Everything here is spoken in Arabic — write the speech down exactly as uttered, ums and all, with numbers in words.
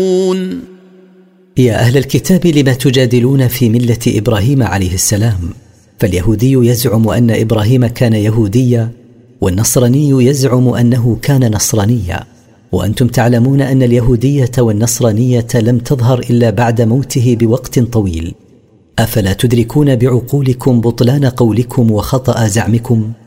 يا أهل الكتاب لما تجادلون في ملة إبراهيم عليه السلام؟ فاليهودي يزعم أن إبراهيم كان يهوديا، والنصراني يزعم أنه كان نصرانيا، وأنتم تعلمون أن اليهودية والنصرانية لم تظهر إلا بعد موته بوقت طويل. أفلا تدركون بعقولكم بطلان قولكم وخطأ زعمكم؟